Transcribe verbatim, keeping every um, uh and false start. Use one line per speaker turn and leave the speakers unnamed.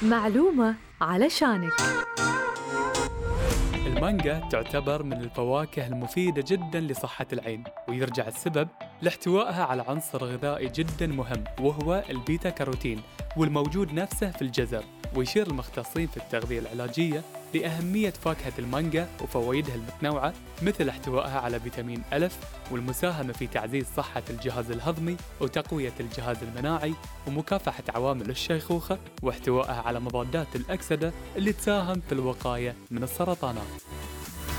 معلومة علشانك.
المانجا تعتبر من الفواكه المفيدة جداً لصحة العين، ويرجع السبب لاحتوائها على عنصر غذائي جداً مهم وهو البيتا كاروتين، والموجود نفسه في الجزر. ويشير المختصين في التغذية العلاجية لأهمية فاكهة المانجا وفوائدها المتنوعة، مثل احتوائها على فيتامين ألف والمساهمة في تعزيز صحة الجهاز الهضمي وتقوية الجهاز المناعي ومكافحة عوامل الشيخوخة، واحتوائها على مضادات الأكسدة اللي تساهم في الوقاية من السرطانات.